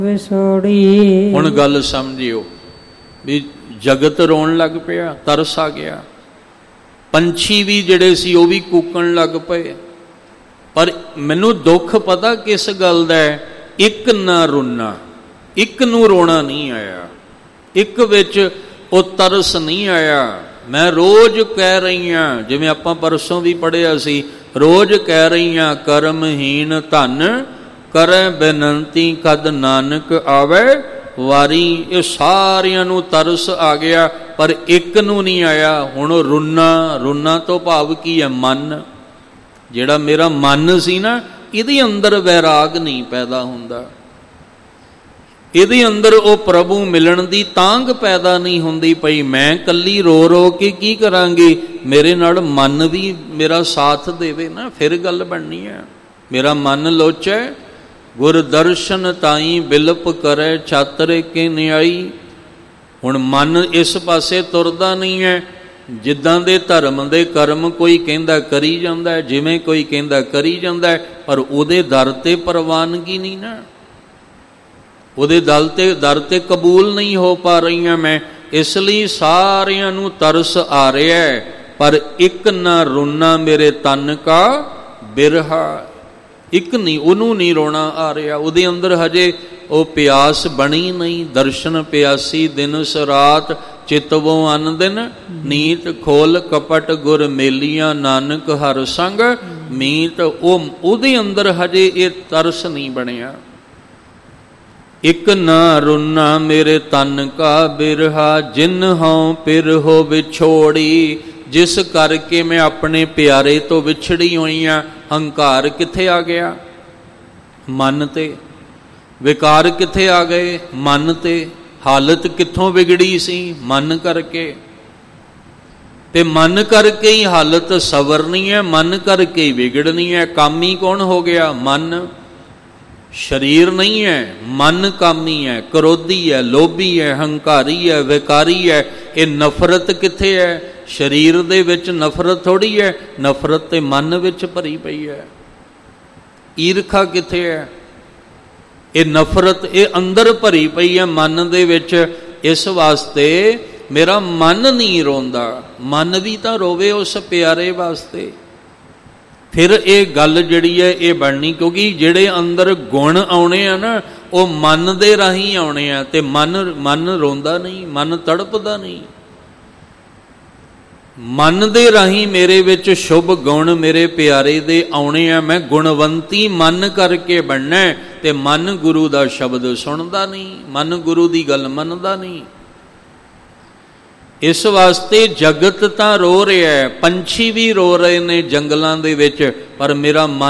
ਵਿਛੋੜੀ। ਹੁਣ ਗੱਲ ਸਮਝਿਓ ਵੀ ਜਗਤ ਰੋਣ ਲੱਗ ਪਿਆ, ਤਰਸ ਆ ਗਿਆ। ਪੰਛੀ ਵੀ ਜਿਹੜੇ ਸੀ ਉਹ ਵੀ ਕੂਕਣ ਲੱਗ ਪਏ। ਪਰ ਮੈਨੂੰ ਦੁੱਖ ਪਤਾ ਕਿਸ ਗੱਲ ਦਾ ਹੈ, ਇੱਕ ਨਾ ਰੋਣਾ, ਇੱਕ ਨੂੰ ਰੋਣਾ ਨਹੀਂ ਆਇਆ, ਇੱਕ ਵਿੱਚ ਉਹ ਤਰਸ ਨਹੀਂ ਆਇਆ। ਮੈਂ ਰੋਜ਼ ਕਹਿ ਰਹੀ ਹਾਂ, ਜਿਵੇਂ ਆਪਾਂ ਪਰਸੋਂ ਵੀ ਪੜ੍ਹਿਆ ਸੀ, ਰੋਜ਼ ਕਹਿ ਰਹੀ ਹਾਂ ਕਰਮਹੀਣ ਧਨ ਕਰੈ ਬੇਨੰਤੀ ਕਦ ਨਾਨਕ ਆਵੇ ਵਾਰੀ। ਇਹ ਸਾਰਿਆਂ ਨੂੰ ਤਰਸ ਆ ਗਿਆ ਪਰ ਇੱਕ ਨੂੰ ਨਹੀਂ ਆਇਆ। ਹੁਣ ਰੁੰਨਾ, ਰੁੰਨਾ ਤੋਂ ਭਾਵ ਕੀ ਹੈ? ਮਨ। ਜਿਹੜਾ ਮੇਰਾ ਮਨ ਸੀ ਨਾ, ਇਹਦੇ ਅੰਦਰ ਵੈਰਾਗ ਨਹੀਂ ਪੈਦਾ ਹੁੰਦਾ, ਇਹਦੇ ਅੰਦਰ ਉਹ ਪ੍ਰਭੂ ਮਿਲਣ ਦੀ ਤਾਂਘ ਪੈਦਾ ਨਹੀਂ ਹੁੰਦੀ ਪਈ। ਮੈਂ ਕੱਲੀ ਰੋ ਰੋ ਕੇ ਕੀ ਕਰਾਂਗੀ? ਮੇਰੇ ਨਾਲ ਮਨ ਵੀ ਮੇਰਾ ਸਾਥ ਦੇਵੇ ਨਾ, ਫਿਰ ਗੱਲ ਬਣਨੀ ਹੈ। ਮੇਰਾ ਮਨ ਲੋਚੈ ਗੁਰ ਦਰਸ਼ਨ ਤਾਈ ਬਿਲਪ ਕਰੈ ਛਾਤਰੇ ਕੇ ਨਿਆਈ। ਹੁਣ ਮਨ ਇਸ ਪਾਸੇ ਤੁਰਦਾ ਨਹੀਂ ਹੈ। ਜਿੱਦਾਂ ਦੇ ਧਰਮ ਦੇ ਕਰਮ ਕੋਈ ਕਹਿੰਦਾ ਕਰੀ ਜਾਂਦਾ ਹੈ, ਜਿਵੇਂ ਕੋਈ ਕਹਿੰਦਾ ਕਰੀ ਜਾਂਦਾ ਹੈ, ਪਰ ਉਹਦੇ ਦਰ ਤੇ ਪ੍ਰਵਾਨਗੀ ਨਹੀਂ ਨਾ, ਉਹਦੇ ਦਰ ਤੇ ਕਬੂਲ ਨਹੀਂ ਹੋ ਪਾ ਰਹੀਆਂ ਮੈਂ। ਇਸ ਲਈ ਸਾਰਿਆਂ ਨੂੰ ਤਰਸ ਆ ਰਿਹਾ ਹੈ, ਪਰ ਇੱਕ ਨਾ ਰੋਣਾ ਮੇਰੇ ਤਨ ਕਾ ਬਿਰਹਾ। ਇੱਕ ਨਹੀਂ, ਉਹਨੂੰ ਨਹੀਂ ਰੋਣਾ ਆ ਰਿਹਾ, ਉਹਦੇ ਅੰਦਰ ਹਜੇ ਉਹ ਪਿਆਸ ਬਣੀ ਨਹੀਂ। ਦਰਸ਼ਨ ਪਿਆਸੀ ਦਿਨ ਸਰਾਤ ਚਿਤਵੋ ਅਨ ਦਿਨ ਨੀਤ ਖੋਲ ਕਪਟ ਗੁਰ ਮੇਲੀਆਂ ਨਾਨਕ ਹਰ ਸੰਗ ਮੀਤ। ਉਹਦੇ ਅੰਦਰ ਹਜੇ ਇਹ ਤਰਸ ਨਹੀਂ ਬਣਿਆ। ਇੱਕ ਨਾ ਰੁਨਾ ਮੇਰੇ ਤਨ ਕਾ ਬਿਰਹਾ ਜਿਨ ਹਉ ਪਿਰ ਹੋ ਵਿਛੋੜੀ। ਜਿਸ ਕਰਕੇ ਮੈਂ ਆਪਣੇ ਪਿਆਰੇ ਤੋਂ ਵਿਛੜੀ ਹੋਈ ਹਾਂ। ਹੰਕਾਰ ਕਿੱਥੇ ਆ ਗਿਆ? ਮਨ ਤੇ। ਵਿਕਾਰ ਕਿੱਥੇ ਆ ਗਏ? ਮਨ ਤੇ। ਹਾਲਤ ਕਿੱਥੋਂ ਵਿਗੜੀ ਸੀ? ਮਨ ਕਰਕੇ। ਤੇ ਮਨ ਕਰਕੇ ਹੀ ਹਾਲਤ ਸਵਰਨੀ ਹੈ, ਮਨ ਕਰਕੇ ਹੀ ਵਿਗੜਨੀ ਹੈ। ਕਾਮੀ ਕੌਣ ਹੋ ਗਿਆ? ਮਨ। ਸਰੀਰ ਨਹੀਂ ਹੈ, ਮਨ ਕਾਮੀ ਹੈ, ਕਰੋਧੀ ਹੈ, ਲੋਭੀ ਹੈ, ਹੰਕਾਰੀ ਹੈ, ਵਿਕਾਰੀ ਹੈ। ਇਹ ਨਫ਼ਰਤ ਕਿੱਥੇ ਹੈ? ਸਰੀਰ ਦੇ ਵਿੱਚ ਨਫ਼ਰਤ ਥੋੜੀ ਹੈ, ਨਫ਼ਰਤ ਤੇ ਮਨ ਵਿੱਚ ਭਰੀ ਪਈ ਹੈ। ਈਰਖਾ ਕਿੱਥੇ ਹੈ? ਇਹ ਨਫ਼ਰਤ ਇਹ ਅੰਦਰ ਭਰੀ ਪਈ ਹੈ ਮਨ ਦੇ ਵਿੱਚ। ਇਸ ਵਾਸਤੇ ਮੇਰਾ ਮਨ ਨਹੀਂ ਰੋਂਦਾ। ਮਨ ਵੀ ਤਾਂ ਰੋਵੇ ਉਸ ਪਿਆਰੇ ਵਾਸਤੇ। ਫਿਰ ਇਹ ਗੱਲ ਜਿਹੜੀ ਹੈ ਇਹ ਬਣਨੀ, ਕਿਉਂਕਿ ਜਿਹੜੇ ਅੰਦਰ ਗੁਣ ਆਉਣੇ ਆ ਨਾ, ਉਹ ਮਨ ਦੇ ਰਾਹੀਂ ਆਉਣੇ ਆ। ਤੇ ਮਨ ਰੋਂਦਾ ਨਹੀਂ, ਮਨ ਤੜਪਦਾ ਨਹੀਂ। ਮਨ ਦੇ ਰਾਹੀਂ ਮੇਰੇ ਵਿੱਚ ਸ਼ੁਭ ਗੁਣ ਮੇਰੇ ਪਿਆਰੇ ਦੇ ਆਉਣੇ ਆ। ਮੈਂ ਗੁਣਵੰਤੀ ਮਨ ਕਰਕੇ ਬਣਨਾ। ਤੇ ਮਨ ਗੁਰੂ ਦਾ ਸ਼ਬਦ ਸੁਣਦਾ ਨਹੀਂ, ਮਨ ਗੁਰੂ ਦੀ ਗੱਲ ਮੰਨਦਾ ਨਹੀਂ। ਇਸ ਵਾਸਤੇ ਜਗਤ ਤਾਂ ਰੋ ਰਿਹਾ ਹੈ, ਪੰਛੀ ਵੀ ਰੋ ਰਹੇ ਨੇ ਜੰਗਲਾਂ ਦੇ ਵਿੱਚ, ਪਰ ਮੇਰਾ ਮਨ